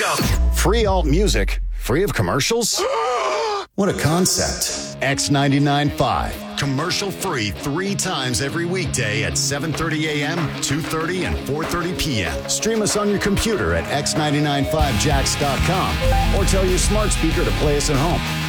go. Free alt music? Free of commercials? What a concept. X99.5. Commercial free 3 times every weekday at 7:30 a.m., 2:30, and 4:30 p.m. Stream us on your computer at x995jacks.com or tell your smart speaker to play us at home.